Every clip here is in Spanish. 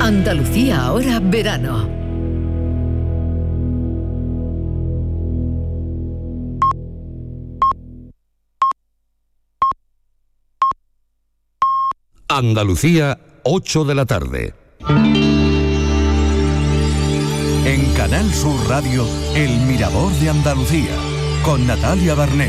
Andalucía ahora verano. Andalucía, 8 de la tarde. En Canal Sur Radio, El Mirador de Andalucía, con Natalia Barnés.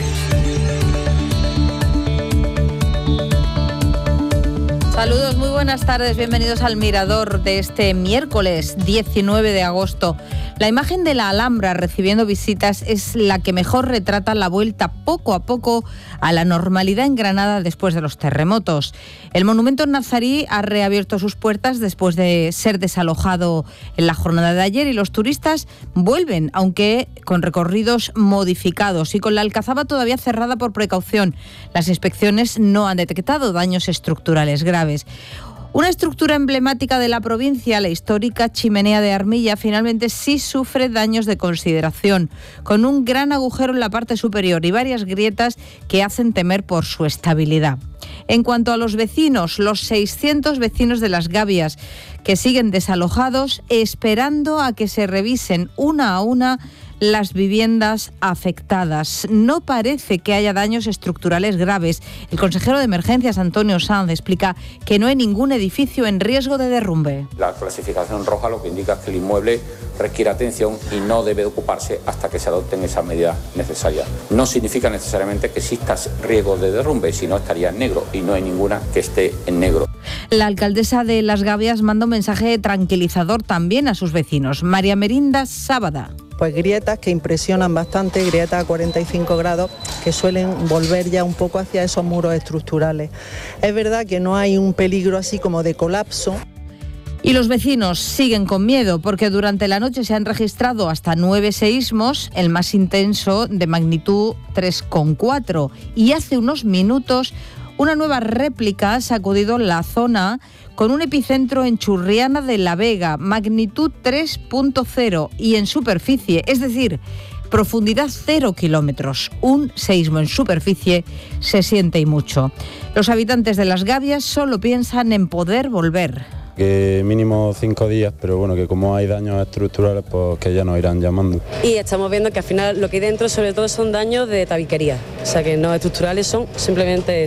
Saludos, muy buenas tardes, bienvenidos al Mirador de este miércoles 19 de agosto. La imagen de la Alhambra recibiendo visitas es la que mejor retrata la vuelta poco a poco a la normalidad en Granada después de los terremotos. El monumento nazarí ha reabierto sus puertas después de ser desalojado en la jornada de ayer y los turistas vuelven, aunque con recorridos modificados y con la Alcazaba todavía cerrada por precaución. Las inspecciones no han detectado daños estructurales graves. Una estructura emblemática de la provincia, la histórica chimenea de Armilla, finalmente sí sufre daños de consideración, con un gran agujero en la parte superior y varias grietas que hacen temer por su estabilidad. En cuanto a los vecinos, los 600 vecinos de Las Gavias, que siguen desalojados, esperando a que se revisen una a una las viviendas afectadas. No parece que haya daños estructurales graves. El consejero de Emergencias, Antonio Sanz, explica que no hay ningún edificio en riesgo de derrumbe. La clasificación roja lo que indica es que el inmueble requiere atención y no debe ocuparse hasta que se adopten esas medidas necesarias. No significa necesariamente que exista riesgo de derrumbe, sino estaría en negro, y no hay ninguna que esté en negro. La alcaldesa de Las Gavias manda un mensaje tranquilizador también a sus vecinos. María Merinda Sábada. Pues grietas que impresionan bastante, grietas a 45 grados que suelen volver ya un poco hacia esos muros estructurales. Es verdad que no hay un peligro así como de colapso. Y los vecinos siguen con miedo porque durante la noche se han registrado hasta 9 seísmos, el más intenso de magnitud 3,4. Y hace unos minutos una nueva réplica ha sacudido la zona con un epicentro en Churriana de la Vega, magnitud 3,0 y en superficie, es decir, profundidad 0 kilómetros. Un seísmo en superficie se siente y mucho. Los habitantes de Las Gavias solo piensan en poder volver. Que mínimo 5 días, pero bueno, que como hay daños estructurales, pues que ya nos irán llamando. Y estamos viendo que al final lo que hay dentro sobre todo son daños de tabiquería, o sea que no estructurales, son simplemente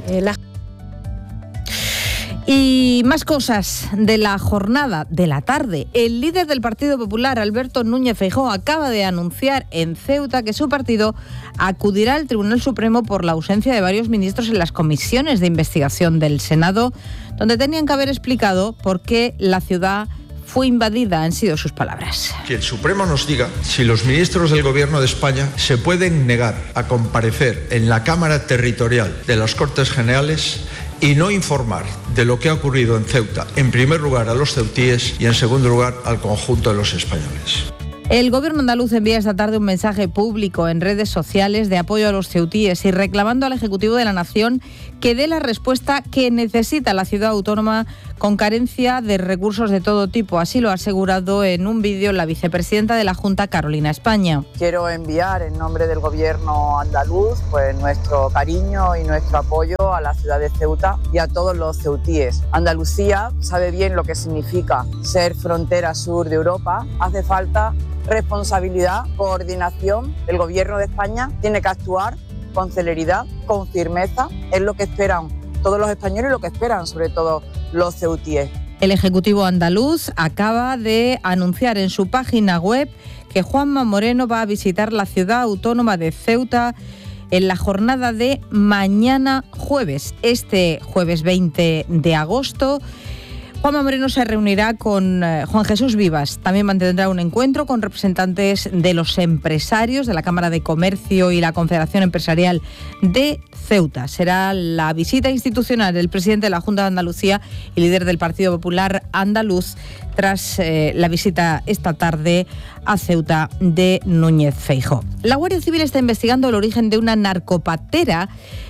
Y más cosas de la jornada de la tarde. El líder del Partido Popular, Alberto Núñez Feijóo, acaba de anunciar en Ceuta que su partido acudirá al Tribunal Supremo por la ausencia de varios ministros en las comisiones de investigación del Senado, donde tenían que haber explicado por qué la ciudad fue invadida, han sido sus palabras. Que el Supremo nos diga si los ministros del Gobierno de España se pueden negar a comparecer en la Cámara Territorial de las Cortes Generales y no informar de lo que ha ocurrido en Ceuta, en primer lugar a los ceutíes y en segundo lugar al conjunto de los españoles. El Gobierno andaluz envía esta tarde un mensaje público en redes sociales de apoyo a los ceutíes y reclamando al Ejecutivo de la Nación que dé la respuesta que necesita la ciudad autónoma con carencia de recursos de todo tipo. Así lo ha asegurado en un vídeo la vicepresidenta de la Junta, Carolina España. Quiero enviar en nombre del Gobierno andaluz pues nuestro cariño y nuestro apoyo a la ciudad de Ceuta y a todos los ceutíes. Andalucía sabe bien lo que significa ser frontera sur de Europa. Hace falta responsabilidad, coordinación. El Gobierno de España tiene que actuar con celeridad, con firmeza. Es lo que esperan todos los españoles y lo que esperan sobre todo los ceutíes. El Ejecutivo andaluz acaba de anunciar en su página web que Juanma Moreno va a visitar la ciudad autónoma de Ceuta en la jornada de mañana jueves. Este jueves 20 de agosto, Juanma Moreno se reunirá con Juan Jesús Vivas. También mantendrá un encuentro con representantes de los empresarios de la Cámara de Comercio y la Confederación Empresarial de Ceuta. Será la visita institucional del presidente de la Junta de Andalucía y líder del Partido Popular andaluz tras la visita esta tarde a Ceuta de Núñez Feijóo. La Guardia Civil está investigando el origen de una narcopatera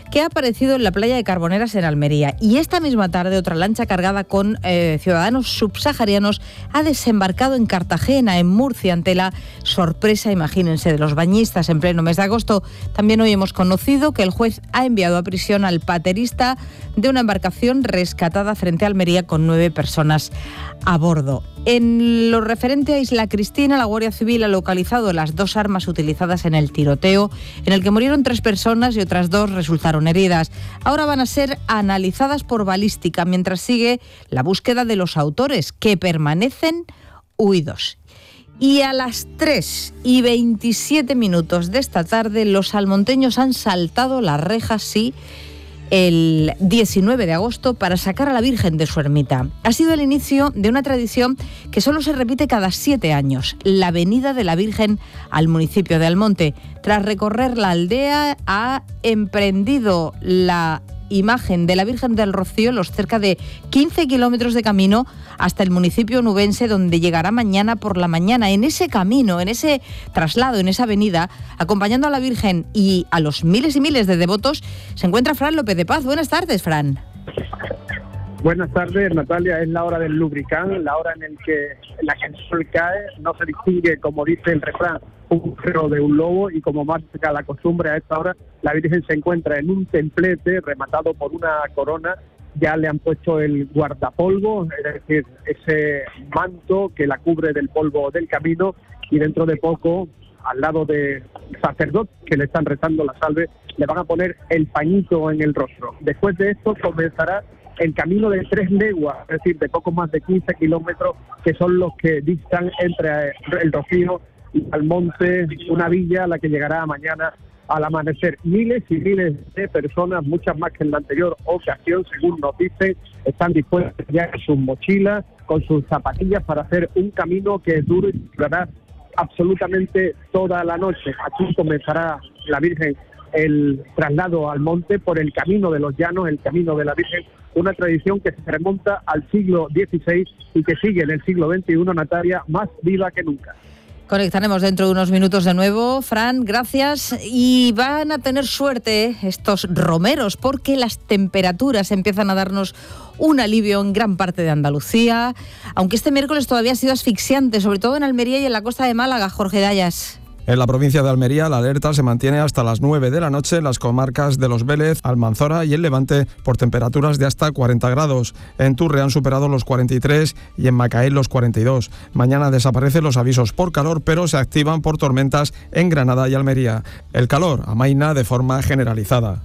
que ha aparecido en la playa de Carboneras en Almería. Y esta misma tarde otra lancha cargada con ciudadanos subsaharianos ha desembarcado en Cartagena, en Murcia, ante la sorpresa, imagínense, de los bañistas en pleno mes de agosto. También hoy hemos conocido que el juez ha enviado a prisión al paterista de una embarcación rescatada frente a Almería con 9 personas a bordo. En lo referente a Isla Cristina, la Guardia Civil ha localizado las 2 armas utilizadas en el tiroteo, en el que murieron 3 personas y otras 2 resultaron heridas. Ahora van a ser analizadas por balística, mientras sigue la búsqueda de los autores, que permanecen huidos. Y a las 3:27 de esta tarde, los salmonteños han saltado las rejas, sí, el 19 de agosto para sacar a la Virgen de su ermita. Ha sido el inicio de una tradición que solo se repite cada 7 años, la venida de la Virgen al municipio de Almonte. Tras recorrer la aldea, ha emprendido la imagen de la Virgen del Rocío los cerca de 15 kilómetros de camino hasta el municipio onubense, donde llegará mañana por la mañana. En ese camino, en ese traslado, en esa avenida, acompañando a la Virgen y a los miles y miles de devotos, se encuentra Fran López de Paz. Buenas tardes, Fran. Buenas tardes, Natalia. Es la hora del lubricán, la hora en la que el sol cae. No se distingue, como dice el refrán, un perro de un lobo, y como marca la costumbre, a esta hora la Virgen se encuentra en un templete rematado por una corona. Ya le han puesto el guardapolvo, es decir, ese manto que la cubre del polvo del camino, y dentro de poco, al lado de sacerdotes que le están rezando la salve, le van a poner el pañito en el rostro. Después de esto comenzará el camino de 3 leguas, es decir, de poco más de 15 kilómetros, que son los que distan entre el Rocío y Almonte, una villa a la que llegará mañana al amanecer. Miles y miles de personas, muchas más que en la anterior ocasión, según nos dicen, están dispuestas ya con sus mochilas, con sus zapatillas, para hacer un camino que es duro y durará absolutamente toda la noche. Aquí comenzará la Virgen el traslado al monte por el camino de los llanos, el camino de la Virgen, una tradición que se remonta al siglo XVI y que sigue en el siglo XXI, Natalia, más viva que nunca. Conectaremos dentro de unos minutos de nuevo. Fran, gracias. Y van a tener suerte estos romeros, porque las temperaturas empiezan a darnos un alivio en gran parte de Andalucía, aunque este miércoles todavía ha sido asfixiante, sobre todo en Almería y en la costa de Málaga. Jorge Dayas. En la provincia de Almería, la alerta se mantiene hasta las 9 de la noche en las comarcas de Los Vélez, Almanzora y el Levante por temperaturas de hasta 40 grados. En Turre han superado los 43 y en Macael los 42. Mañana desaparecen los avisos por calor, pero se activan por tormentas en Granada y Almería. El calor amaina de forma generalizada.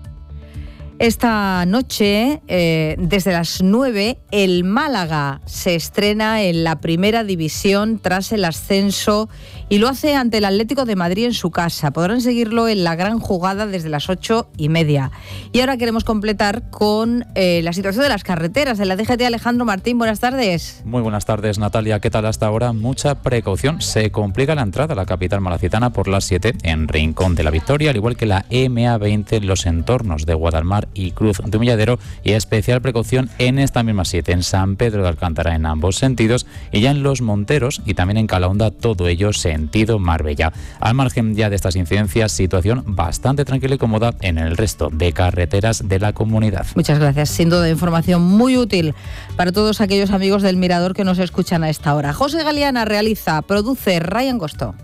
Esta noche, desde las 9, el Málaga se estrena en la primera división tras el ascenso y lo hace ante el Atlético de Madrid en su casa. Podrán seguirlo en la gran jugada desde las 8:30. Y ahora queremos completar con la situación de las carreteras. En la DGT, Alejandro Martín, buenas tardes. Muy buenas tardes, Natalia. ¿Qué tal hasta ahora? Mucha precaución. Se complica la entrada a la capital malacitana por las 7 en Rincón de la Victoria, al igual que la MA20 en los entornos de Guadalmar y Cruz de Humilladero, y especial precaución en esta misma 7 en San Pedro de Alcántara en ambos sentidos, y ya en Los Monteros y también en Calahonda, todo ello sentido Marbella. Al margen ya de estas incidencias, situación bastante tranquila y cómoda en el resto de carreteras de la comunidad. Muchas gracias, sin duda información muy útil para todos aquellos amigos del Mirador que nos escuchan a esta hora. José Galeana realiza, produce Ryan Gosto.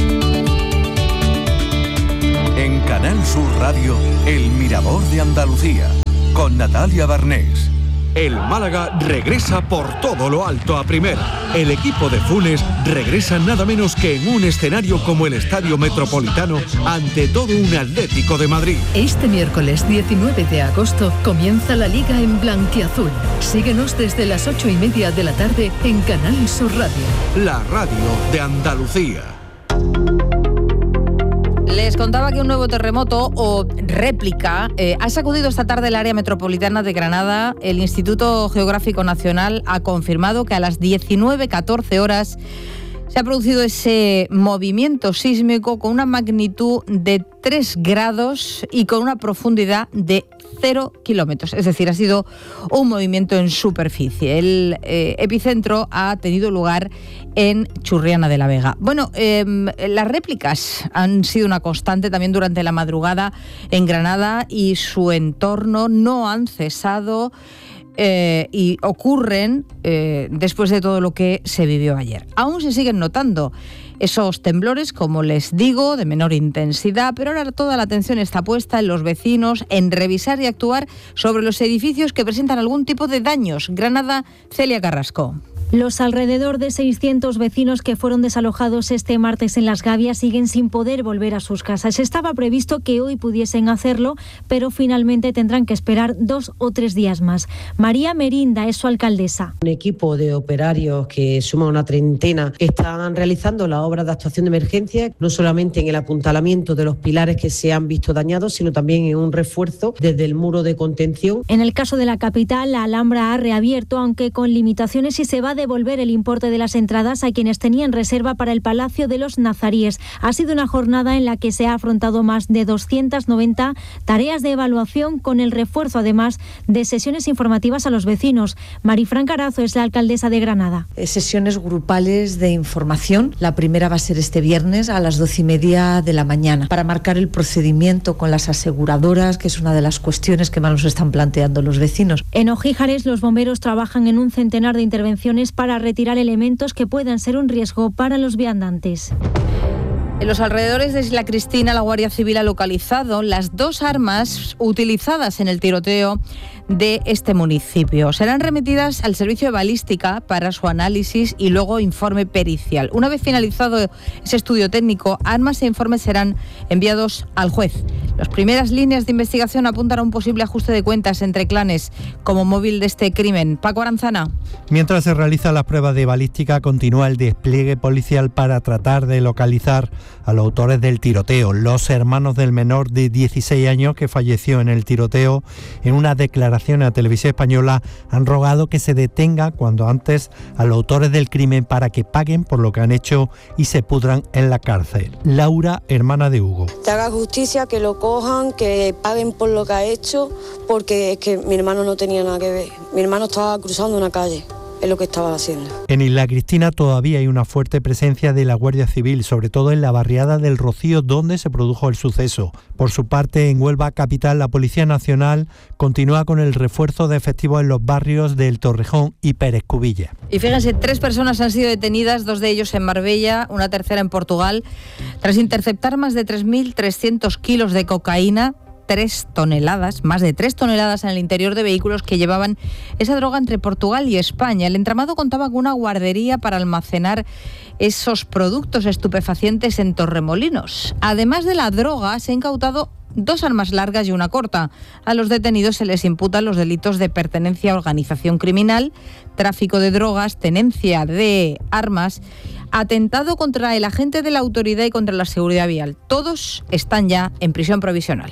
En Canal Sur Radio, El Mirador de Andalucía, con Natalia Barnés. El Málaga regresa por todo lo alto a primera. El equipo de Funes regresa nada menos que en un escenario como el Estadio Metropolitano, ante todo un Atlético de Madrid. Este miércoles 19 de agosto comienza la Liga en blanquiazul. Síguenos desde las 8:30 de la tarde en Canal Sur Radio. La radio de Andalucía. Les contaba que un nuevo terremoto o réplica ha sacudido esta tarde el área metropolitana de Granada. El Instituto Geográfico Nacional ha confirmado que a las 19:14 horas Se ha producido ese movimiento sísmico con una magnitud de 3 grados y con una profundidad de 0 kilómetros. Es decir, ha sido un movimiento en superficie. El epicentro ha tenido lugar en Churriana de la Vega. Bueno, las réplicas han sido una constante también durante la madrugada en Granada y su entorno no han cesado. Y ocurren después de todo lo que se vivió ayer. Aún se siguen notando esos temblores, como les digo, de menor intensidad, pero ahora toda la atención está puesta en los vecinos, en revisar y actuar sobre los edificios que presentan algún tipo de daños. Granada, Celia Carrasco. Los alrededor de 600 vecinos que fueron desalojados este martes en Las Gavias siguen sin poder volver a sus casas. Estaba previsto que hoy pudiesen hacerlo, pero finalmente tendrán que esperar 2 o 3 días más. María Merinda es su alcaldesa. Un equipo de operarios que suma una treintena que están realizando la obra de actuación de emergencia, no solamente en el apuntalamiento de los pilares que se han visto dañados, sino también en un refuerzo desde el muro de contención. En el caso de la capital, la Alhambra ha reabierto, aunque con limitaciones, y se va a devolver el importe de las entradas a quienes tenían reserva para el Palacio de los Nazaríes. Ha sido una jornada en la que se ha afrontado más de 290 tareas de evaluación, con el refuerzo además de sesiones informativas a los vecinos. Marifran Carazo es la alcaldesa de Granada. Sesiones grupales de información. La primera va a ser este viernes a las 12:30 de la mañana para marcar el procedimiento con las aseguradoras, que es una de las cuestiones que más nos están planteando los vecinos. En Ojíjares, los bomberos trabajan en un centenar de intervenciones para retirar elementos que puedan ser un riesgo para los viandantes. En los alrededores de Isla Cristina, la Guardia Civil ha localizado las 2 armas utilizadas en el tiroteo de este municipio. Serán remitidas al servicio de balística para su análisis y luego informe pericial. Una vez finalizado ese estudio técnico, armas e informes serán enviados al juez. Las primeras líneas de investigación apuntan a un posible ajuste de cuentas entre clanes como móvil de este crimen. Paco Aranzana. Mientras se realiza la prueba de balística, continúa el despliegue policial para tratar de localizar a los autores del tiroteo. Los hermanos del menor de 16 años que falleció en el tiroteo, en una declaración a Televisión Española, han rogado que se detenga cuando antes a los autores del crimen para que paguen por lo que han hecho y se pudran en la cárcel. Laura, hermana de Hugo. Que haga justicia, que lo cojan, que paguen por lo que ha hecho, porque es que mi hermano no tenía nada que ver. Mi hermano estaba cruzando una calle. Es lo que estaba haciendo. En Isla Cristina todavía hay una fuerte presencia de la Guardia Civil, sobre todo en la barriada del Rocío, donde se produjo el suceso. Por su parte, en Huelva capital, la Policía Nacional continúa con el refuerzo de efectivos en los barrios del Torrejón y Pérez Cubilla. Y fíjense, 3 personas han sido detenidas, 2 de ellos en Marbella, una tercera en Portugal, tras interceptar más de 3.300 kilos de cocaína, más de 3 toneladas en el interior de vehículos que llevaban esa droga entre Portugal y España. El entramado contaba con una guardería para almacenar esos productos estupefacientes en Torremolinos. Además de la droga, se han incautado 2 armas largas y una corta. A los detenidos se les imputan los delitos de pertenencia a organización criminal, tráfico de drogas, tenencia de armas, atentado contra el agente de la autoridad y contra la seguridad vial. Todos están ya en prisión provisional.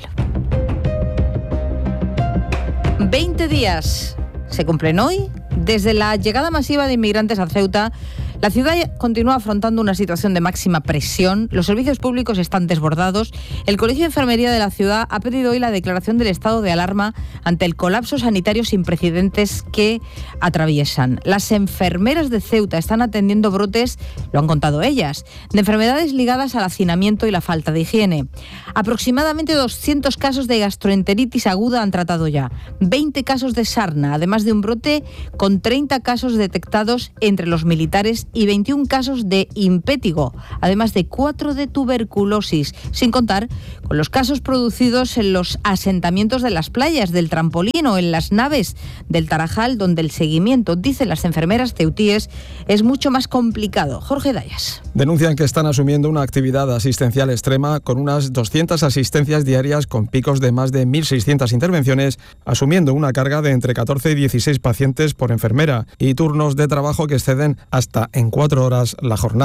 20 días se cumplen hoy desde la llegada masiva de inmigrantes a Ceuta. La ciudad continúa afrontando una situación de máxima presión, los servicios públicos están desbordados. El Colegio de Enfermería de la ciudad ha pedido hoy la declaración del estado de alarma ante el colapso sanitario sin precedentes que atraviesan. Las enfermeras de Ceuta están atendiendo brotes, lo han contado ellas, de enfermedades ligadas al hacinamiento y la falta de higiene. Aproximadamente 200 casos de gastroenteritis aguda han tratado ya, 20 casos de sarna, además de un brote con 30 casos detectados entre los militares y 21 casos de impétigo, además de 4 de tuberculosis, sin contar con los casos producidos en los asentamientos de las playas del Trampolín o en las naves del Tarajal, donde el seguimiento, dicen las enfermeras ceutíes, es mucho más complicado. Jorge Dayas. Denuncian que están asumiendo una actividad asistencial extrema con unas 200 asistencias diarias con picos de más de 1.600 intervenciones, asumiendo una carga de entre 14 y 16 pacientes por enfermera y turnos de trabajo que exceden hasta en 4 horas la jornada.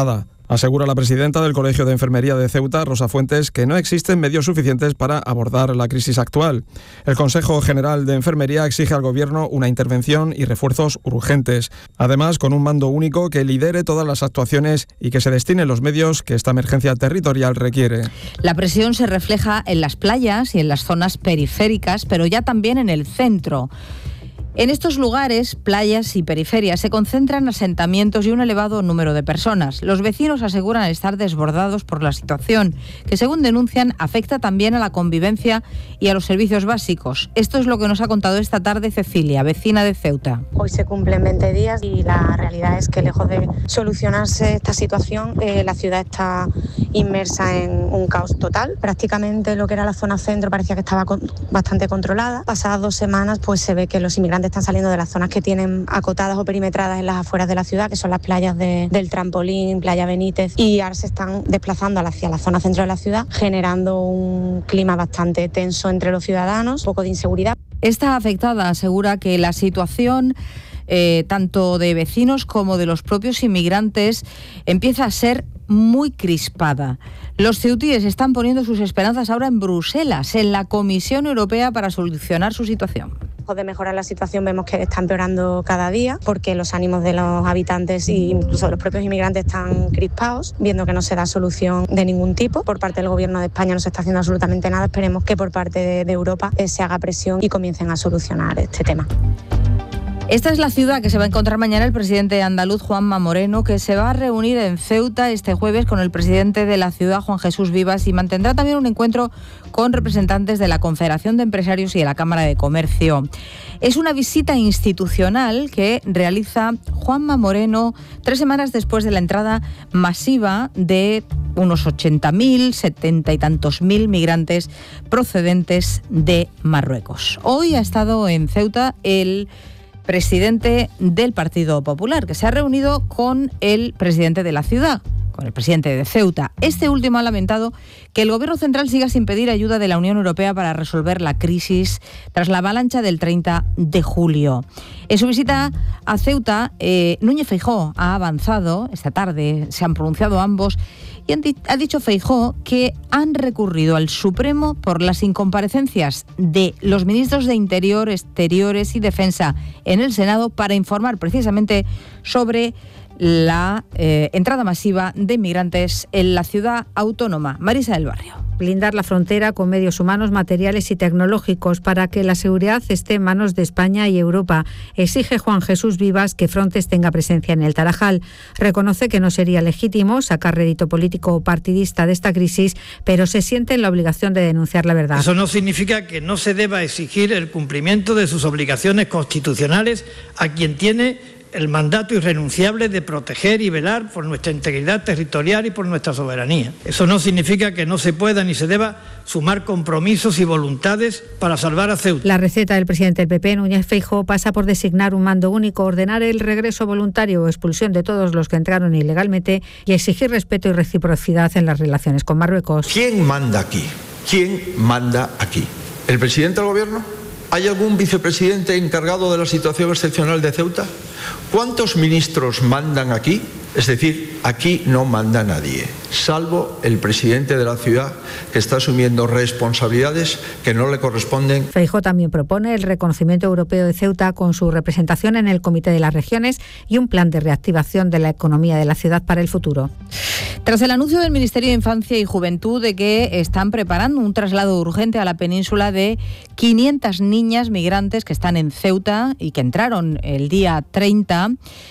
Asegura la presidenta del Colegio de Enfermería de Ceuta, Rosa Fuentes, que no existen medios suficientes para abordar la crisis actual. El Consejo General de Enfermería exige al Gobierno una intervención y refuerzos urgentes. Además, con un mando único que lidere todas las actuaciones y que se destinen los medios que esta emergencia territorial requiere. La presión se refleja en las playas y en las zonas periféricas, pero ya también en el centro. En estos lugares, playas y periferias, se concentran asentamientos y un elevado número de personas. Los vecinos aseguran estar desbordados por la situación, que según denuncian afecta también a la convivencia y a los servicios básicos. Esto es lo que nos ha contado esta tarde Cecilia, vecina de Ceuta. Hoy se cumplen 20 días y la realidad es que lejos de solucionarse esta situación, la ciudad está inmersa en un caos total. Prácticamente lo que era la zona centro parecía que estaba bastante controlada. Pasadas 2 semanas pues se ve que los inmigrantes están saliendo de las zonas que tienen acotadas o perimetradas en las afueras de la ciudad, que son las playas del Trampolín, Playa Benítez, y ahora se están desplazando hacia la zona centro de la ciudad, generando un clima bastante tenso entre los ciudadanos, un poco de inseguridad. Esta afectada asegura que la situación tanto de vecinos como de los propios inmigrantes empieza a ser muy crispada. Los ceutíes están poniendo sus esperanzas ahora en Bruselas, en la Comisión Europea, para solucionar su situación. De mejorar la situación vemos que está empeorando cada día, porque los ánimos de los habitantes e incluso de los propios inmigrantes están crispados, viendo que no se da solución de ningún tipo. Por parte del Gobierno de España no se está haciendo absolutamente nada. Esperemos que por parte de Europa se haga presión y comiencen a solucionar este tema. Esta es la ciudad que se va a encontrar mañana el presidente andaluz Juanma Moreno, que se va a reunir en Ceuta este jueves con el presidente de la ciudad, Juan Jesús Vivas, y mantendrá también un encuentro con representantes de la Confederación de Empresarios y de la Cámara de Comercio. Es una visita institucional que realiza Juanma Moreno 3 semanas después de la entrada masiva de unos 80.000, 70 y tantos mil migrantes procedentes de Marruecos. Hoy ha estado en Ceuta el presidente del Partido Popular, que se ha reunido con el presidente de la ciudad, con el presidente de Ceuta. Este último ha lamentado que el Gobierno central siga sin pedir ayuda de la Unión Europea para resolver la crisis tras la avalancha del 30 de julio. En su visita a Ceuta, Núñez Feijóo ha avanzado esta tarde, se han pronunciado ambos, y ha dicho Feijóo que han recurrido al Supremo por las incomparecencias de los ministros de Interior, Exteriores y Defensa en el Senado para informar precisamente sobre la entrada masiva de inmigrantes en la ciudad autónoma. Marisa del Barrio. Blindar la frontera con medios humanos, materiales y tecnológicos para que la seguridad esté en manos de España y Europa. Exige Juan Jesús Vivas que Frontex tenga presencia en el Tarajal. Reconoce que no sería legítimo sacar rédito político o partidista de esta crisis, pero se siente en la obligación de denunciar la verdad. Eso no significa que no se deba exigir el cumplimiento de sus obligaciones constitucionales a quien tiene el mandato irrenunciable de proteger y velar por nuestra integridad territorial y por nuestra soberanía. Eso no significa que no se pueda ni se deba sumar compromisos y voluntades para salvar a Ceuta. La receta del presidente del PP, Núñez Feijóo, pasa por designar un mando único, ordenar el regreso voluntario o expulsión de todos los que entraron ilegalmente y exigir respeto y reciprocidad en las relaciones con Marruecos. ¿Quién manda aquí? ¿Quién manda aquí? ¿El presidente del Gobierno? ¿Hay algún vicepresidente encargado de la situación excepcional de Ceuta? ¿Cuántos ministros mandan aquí? Es decir, aquí no manda nadie, salvo el presidente de la ciudad, que está asumiendo responsabilidades que no le corresponden. Feijóo también propone el reconocimiento europeo de Ceuta con su representación en el Comité de las Regiones y un plan de reactivación de la economía de la ciudad para el futuro. Tras el anuncio del Ministerio de Infancia y Juventud de que están preparando un traslado urgente a la península de 500 niñas migrantes que están en Ceuta y que entraron el día 30,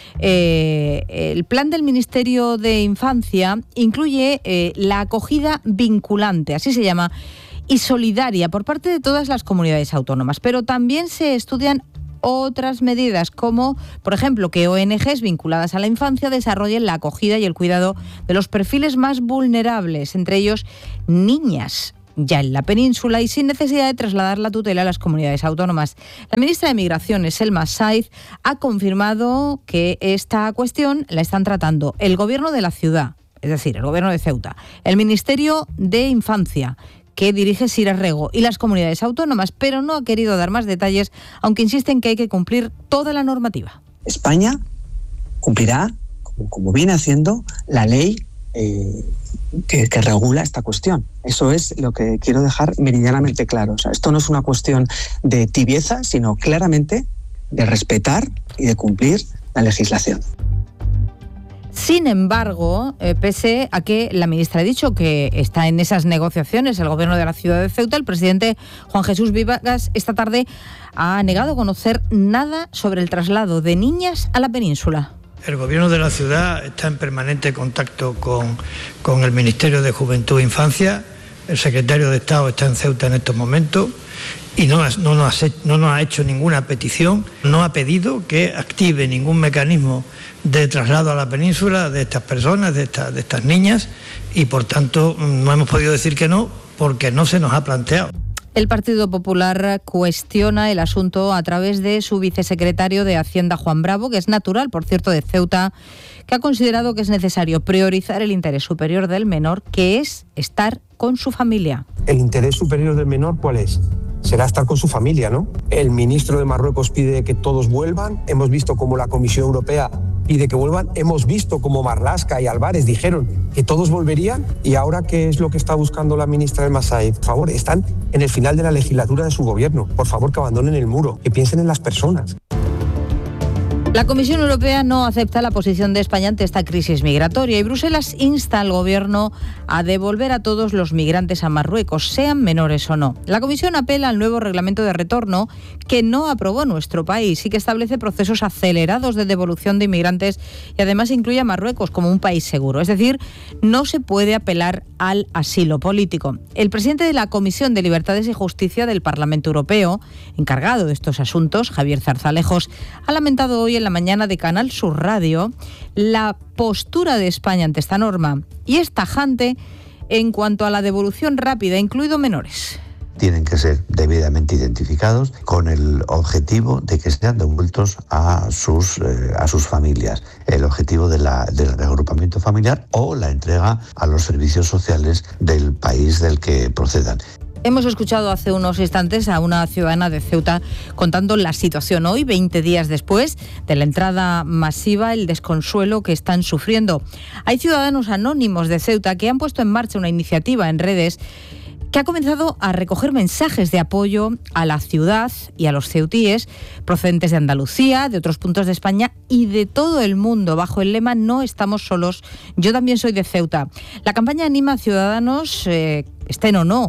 el plan del Ministerio de Infancia incluye la acogida vinculante, así se llama, y solidaria por parte de todas las comunidades autónomas, pero también se estudian otras medidas como, por ejemplo, que ONGs vinculadas a la infancia desarrollen la acogida y el cuidado de los perfiles más vulnerables, entre ellos niñas, ya en la península y sin necesidad de trasladar la tutela a las comunidades autónomas. La ministra de Migraciones, Selma Saiz, ha confirmado que esta cuestión la están tratando el Gobierno de la ciudad, es decir, el Gobierno de Ceuta, el Ministerio de Infancia, que dirige Sira Rego, y las comunidades autónomas, pero no ha querido dar más detalles, aunque insiste en que hay que cumplir toda la normativa. España cumplirá, como viene haciendo, la ley que regula esta cuestión. Eso es lo que quiero dejar meridianamente claro. O sea, esto no es una cuestión de tibieza, sino claramente de respetar y de cumplir la legislación. Sin embargo, pese a que la ministra ha dicho que está en esas negociaciones el gobierno de la ciudad de Ceuta, el presidente Juan Jesús Vivas esta tarde ha negado conocer nada sobre el traslado de niñas a la península. El gobierno de la ciudad está en permanente contacto con el Ministerio de Juventud e Infancia. El secretario de Estado está en Ceuta en estos momentos y no nos ha hecho ninguna petición, no ha pedido que active ningún mecanismo de traslado a la península de estas personas, de estas niñas, y por tanto no hemos podido decir que no porque no se nos ha planteado. El Partido Popular cuestiona el asunto a través de su vicesecretario de Hacienda, Juan Bravo, que es natural, por cierto, de Ceuta, que ha considerado que es necesario priorizar el interés superior del menor, que es estar con su familia. ¿El interés superior del menor cuál es? Será estar con su familia, ¿no? El ministro de Marruecos pide que todos vuelvan. Hemos visto cómo la Comisión Europea pide que vuelvan. Hemos visto cómo Marlaska y Álvarez dijeron que todos volverían. ¿Y ahora qué es lo que está buscando la ministra del Massaid? Por favor, están en el final de la legislatura de su gobierno. Por favor, que abandonen el muro, que piensen en las personas. La Comisión Europea no acepta la posición de España ante esta crisis migratoria y Bruselas insta al Gobierno a devolver a todos los migrantes a Marruecos, sean menores o no. La Comisión apela al nuevo reglamento de retorno que no aprobó nuestro país y que establece procesos acelerados de devolución de inmigrantes y además incluye a Marruecos como un país seguro. Es decir, no se puede apelar al asilo político. El presidente de la Comisión de Libertades y Justicia del Parlamento Europeo, encargado de estos asuntos, Javier Zarzalejos, ha lamentado hoy en la mañana de Canal Sur Radio la postura de España ante esta norma y es tajante en cuanto a la devolución rápida, incluido menores. Tienen que ser debidamente identificados con el objetivo de que sean devueltos a sus familias, el objetivo del reagrupamiento familiar o la entrega a los servicios sociales del país del que procedan. Hemos escuchado hace unos instantes a una ciudadana de Ceuta contando la situación hoy, 20 días después de la entrada masiva, el desconsuelo que están sufriendo. Hay ciudadanos anónimos de Ceuta que han puesto en marcha una iniciativa en redes que ha comenzado a recoger mensajes de apoyo a la ciudad y a los ceutíes procedentes de Andalucía, de otros puntos de España y de todo el mundo, bajo el lema "No estamos solos, yo también soy de Ceuta". La campaña anima a ciudadanos, estén o no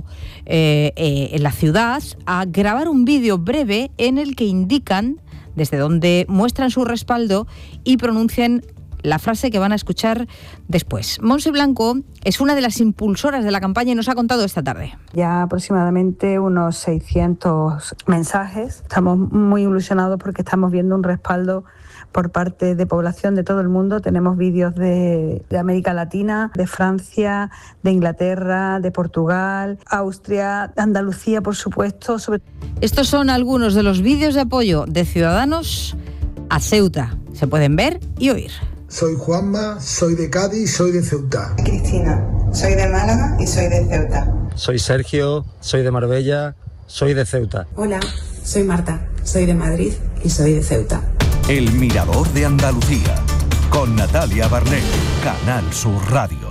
en la ciudad, a grabar un vídeo breve en el que indican desde donde muestran su respaldo y pronuncian la frase que van a escuchar después. Monse Blanco es una de las impulsoras de la campaña y nos ha contado esta tarde. Ya aproximadamente unos 600 mensajes. Estamos muy ilusionados porque estamos viendo un respaldo por parte de población de todo el mundo. Tenemos vídeos de América Latina, de Francia, de Inglaterra, de Portugal, Austria, Andalucía, por supuesto. Estos son algunos de los vídeos de apoyo de ciudadanos a Ceuta. Se pueden ver y oír. Soy Juanma, soy de Cádiz, soy de Ceuta. Cristina, soy de Málaga y soy de Ceuta. Soy Sergio, soy de Marbella, soy de Ceuta. Hola, soy Marta, soy de Madrid y soy de Ceuta. El Mirador de Andalucía, con Natalia Barnés, Canal Sur Radio.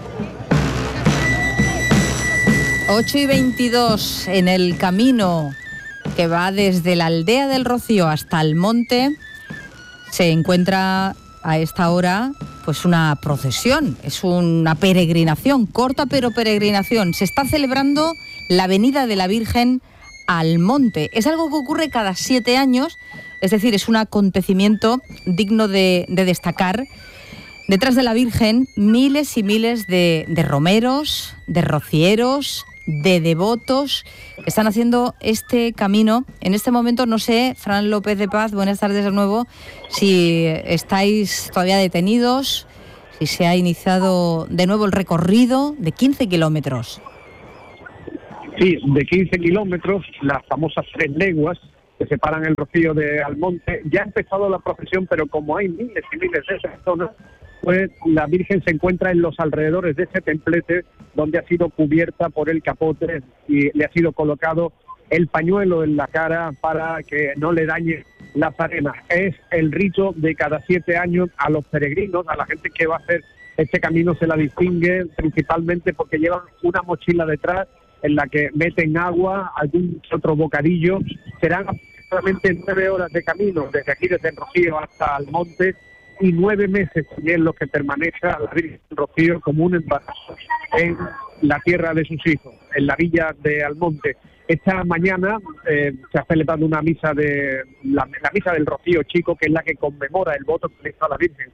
8:22 en el camino que va desde la aldea del Rocío hasta el monte. Se encuentra a esta hora pues una procesión, es una peregrinación, corta pero peregrinación. Se está celebrando la venida de la Virgen al monte. Es algo que ocurre cada 7 años, es decir, es un acontecimiento digno de destacar. Detrás de la Virgen, miles y miles de romeros, de rocieros, de devotos que están haciendo este camino. En este momento, no sé, Fran López de Paz, buenas tardes de nuevo, si estáis todavía detenidos, si se ha iniciado de nuevo el recorrido de 15 kilómetros. Sí, de 15 kilómetros, las famosas 3 leguas que separan el Rocío de Almonte. Ya ha empezado la procesión, pero como hay miles y miles de personas, pues la Virgen se encuentra en los alrededores de ese templete donde ha sido cubierta por el capote y le ha sido colocado el pañuelo en la cara para que no le dañe las arenas. Es el rito de cada 7 años a los peregrinos, a la gente que va a hacer Este camino se la distingue principalmente porque llevan una mochila detrás en la que meten agua, algún otro bocadillo. Serán aproximadamente 9 horas de camino desde aquí, desde el Rocío hasta Almonte, y 9 meses también los que permanezca la Virgen del Rocío como un embarazo en la tierra de sus hijos, en la villa de Almonte. Esta mañana se ha celebrado una misa de la misa del Rocío Chico, que es la que conmemora el voto que le hizo a la Virgen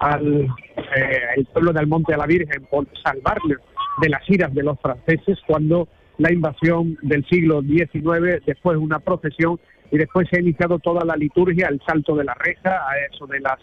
el pueblo de Almonte a la Virgen por salvarle de las iras de los franceses cuando la invasión del siglo XIX, después una procesión y después se ha iniciado toda la liturgia, el salto de la reja a eso de las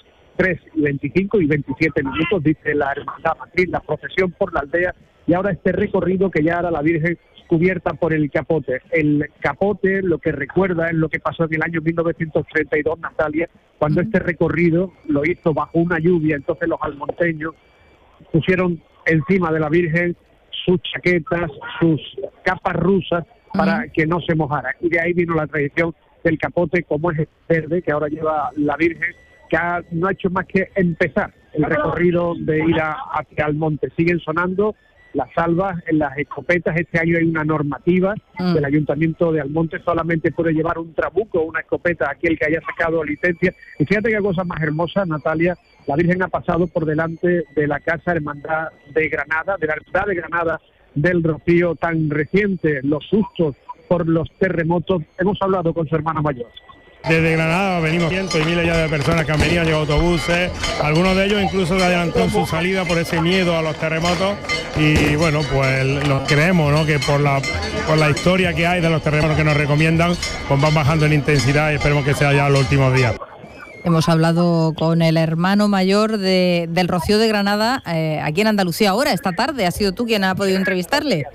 3:25 y 27 minutos, dice la Hermandad Matriz, la procesión por la aldea, y ahora este recorrido que ya hará la Virgen cubierta por el capote. El capote lo que recuerda es lo que pasó en el año 1932, Natalia, cuando este recorrido lo hizo bajo una lluvia. Entonces los almonteños pusieron encima de la Virgen sus chaquetas, sus capas rusas para que no se mojara. Y de ahí vino la tradición del capote, como es el verde que ahora lleva la Virgen, que no ha hecho más que empezar el recorrido de ir hacia Almonte. Siguen sonando las salvas en las escopetas. Este año hay una normativa del Ayuntamiento de Almonte, solamente puede llevar un trabuco o una escopeta aquel que haya sacado licencia. Y fíjate qué cosa más hermosa, Natalia, la Virgen ha pasado por delante de la Casa Hermandad de Granada, de la Hermandad de Granada del Rocío, tan reciente, los sustos por los terremotos. Hemos hablado con su hermana mayor. Desde Granada venimos cientos y miles ya de personas que han venido, han llegado autobuses, algunos de ellos incluso se adelantaron su salida por ese miedo a los terremotos, y bueno, pues nos creemos, ¿no?, que por la historia que hay de los terremotos que nos recomiendan, pues van bajando en intensidad y esperemos que sea ya los últimos días. Hemos hablado con el hermano mayor del Rocío de Granada, aquí en Andalucía ahora, esta tarde. ¿Ha sido tú quien ha podido entrevistarle?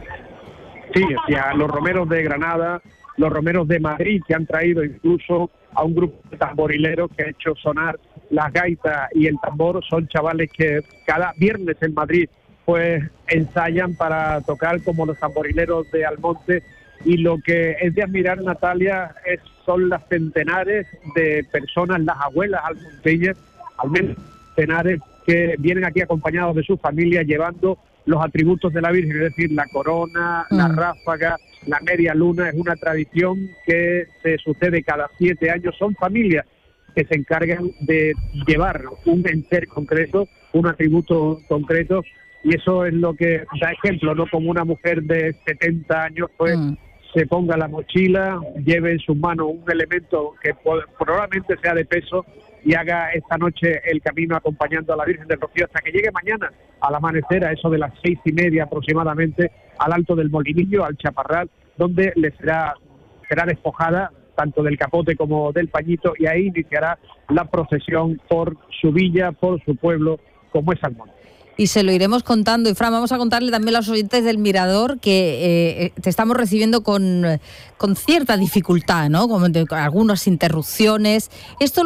Sí, a los romeros de Granada, los romeros de Madrid, que han traído incluso a un grupo de tamborileros que ha hecho sonar las gaitas y el tambor. Son chavales que cada viernes en Madrid pues ensayan para tocar como los tamborileros de Almonte, y lo que es de admirar, Natalia, son las centenares de personas, las abuelas almonteñas, al menos centenares, que vienen aquí acompañados de sus familias llevando los atributos de la Virgen, es decir, la corona, la ráfaga, la media luna. Es una tradición que se sucede cada 7 años. Son familias que se encargan de llevar un enser concreto, un atributo concreto, y eso es lo que da ejemplo, ¿no? Como una mujer de 70 años pues se ponga la mochila, lleve en sus manos un elemento que probablemente sea de peso y haga esta noche el camino acompañando a la Virgen del Rocío hasta que llegue mañana al amanecer, a eso de las 6:30 aproximadamente, al Alto del Molinillo, al Chaparral, donde le será despojada tanto del capote como del pañito, y ahí iniciará la procesión por su villa, por su pueblo, como es Almonte. Y se lo iremos contando. Y Fran, vamos a contarle también a los oyentes del Mirador que te estamos recibiendo con cierta dificultad, ¿no? Con algunas interrupciones. Esto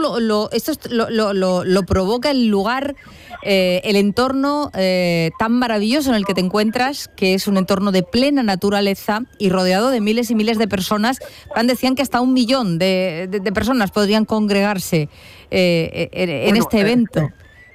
lo provoca el lugar, el entorno tan maravilloso en el que te encuentras, que es un entorno de plena naturaleza y rodeado de miles y miles de personas. Fran, decían que hasta 1 millón de personas podrían congregarse en este evento.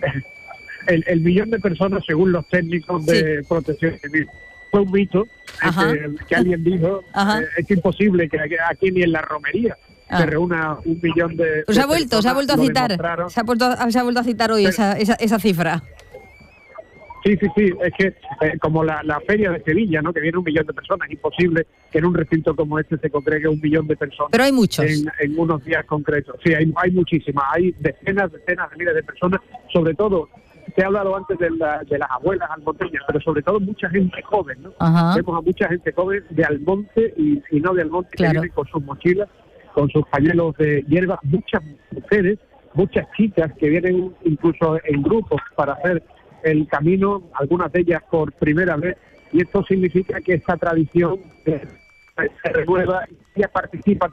El millón de personas, según los técnicos de Protección Civil, fue un mito que alguien dijo. Es imposible que aquí ni en la romería se reúna 1 millón de pues personas. Se ha vuelto a citar. Se ha vuelto a citar hoy esa cifra. Sí, es que como la feria de Sevilla, ¿no?, que viene 1 millón de personas, es imposible que en un recinto como este se congregue 1 millón de personas. Pero hay muchos. En unos días concretos. Sí, hay muchísimas, hay decenas de miles de personas, sobre todo. Se ha hablado antes de las abuelas almonteñas, pero sobre todo mucha gente joven, ¿no? Vemos a mucha gente joven de Almonte y no de Almonte, que vienen con sus mochilas, con sus pañuelos de hierba, muchas mujeres, muchas chicas que vienen incluso en grupos para hacer el camino, algunas de ellas por primera vez, y esto significa que esta tradición se renueva y participa.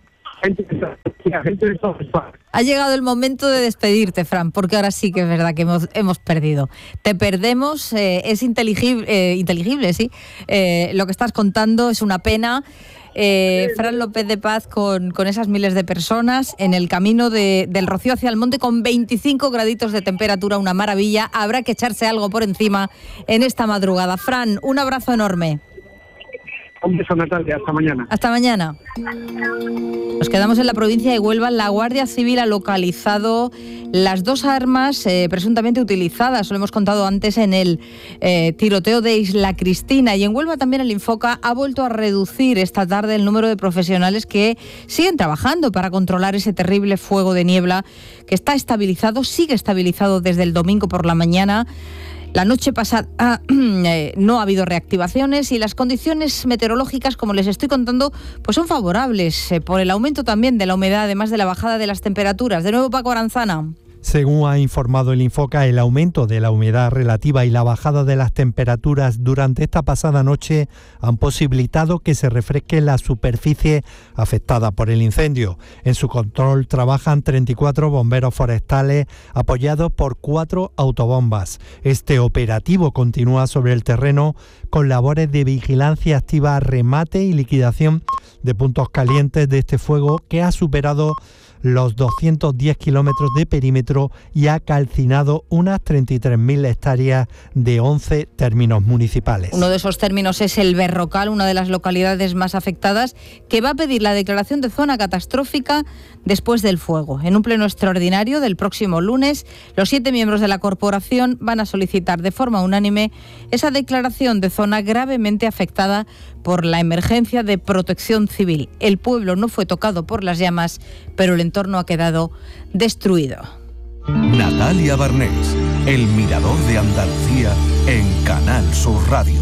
Ha llegado el momento de despedirte, Fran, porque ahora sí que es verdad que hemos perdido. Te perdemos, es inteligible, sí. Lo que estás contando es una pena. Fran López de Paz con esas miles de personas en el camino del Rocío hacia el monte con 25 graditos de temperatura, una maravilla. Habrá que echarse algo por encima en esta madrugada. Fran, un abrazo enorme. Un beso, Natalia. Hasta mañana. Hasta mañana. Nos quedamos en la provincia de Huelva. La Guardia Civil ha localizado las 2 armas presuntamente utilizadas, lo hemos contado antes, en el tiroteo de Isla Cristina. Y en Huelva también el Infoca ha vuelto a reducir esta tarde el número de profesionales que siguen trabajando para controlar ese terrible fuego de niebla que está estabilizado, sigue estabilizado desde el domingo por la mañana. La noche pasada no ha habido reactivaciones y las condiciones meteorológicas, como les estoy contando, pues son favorables por el aumento también de la humedad, además de la bajada de las temperaturas. De nuevo, Paco Aranzana. Según ha informado el Infoca, el aumento de la humedad relativa y la bajada de las temperaturas durante esta pasada noche han posibilitado que se refresque la superficie afectada por el incendio. En su control trabajan 34 bomberos forestales apoyados por 4 autobombas. Este operativo continúa sobre el terreno con labores de vigilancia activa, remate y liquidación de puntos calientes de este fuego que ha superado los 210 kilómetros de perímetro y ha calcinado unas 33.000 hectáreas de 11 términos municipales. Uno de esos términos es el Berrocal, una de las localidades más afectadas, que va a pedir la declaración de zona catastrófica después del fuego. En un pleno extraordinario del próximo lunes, los 7 miembros de la corporación van a solicitar de forma unánime esa declaración de zona gravemente afectada por la emergencia de protección civil. El pueblo no fue tocado por las llamas, pero el entorno ha quedado destruido. Natalia Barnés, el Mirador de Andalucía en Canal Sur Radio.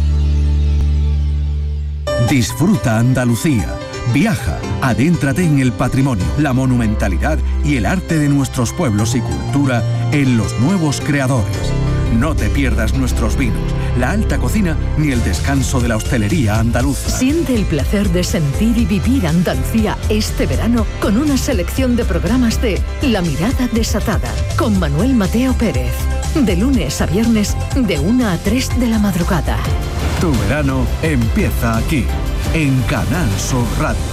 Disfruta Andalucía. Viaja, adéntrate en el patrimonio, la monumentalidad y el arte de nuestros pueblos y cultura en Los Nuevos Creadores. No te pierdas nuestros vinos, la alta cocina ni el descanso de la hostelería andaluza. Siente el placer de sentir y vivir Andalucía este verano con una selección de programas de La Mirada Desatada con Manuel Mateo Pérez. De lunes a viernes, de 1 a 3 de la madrugada. Tu verano empieza aquí, en Canal Sur Radio.